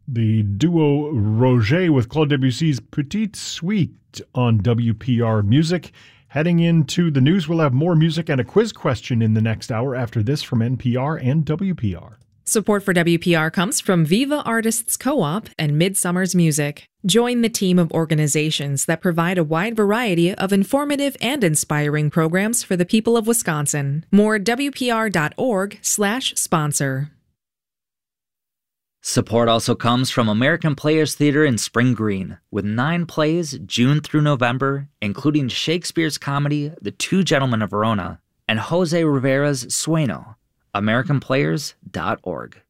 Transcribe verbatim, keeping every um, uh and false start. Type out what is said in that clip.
The duo Roger with Claude Debussy's Petite Suite on W P R Music. Heading into the news, we'll have more music and a quiz question in the next hour after this from N P R and W P R. Support for W P R comes from Viva Artists Co-op and Midsummer's Music. Join the team of organizations that provide a wide variety of informative and inspiring programs for the people of Wisconsin. More at W P R dot org slash sponsor. Support also comes from American Players Theater in Spring Green, with nine plays June through November, including Shakespeare's comedy The Two Gentlemen of Verona and Jose Rivera's Sueño. American Players dot org.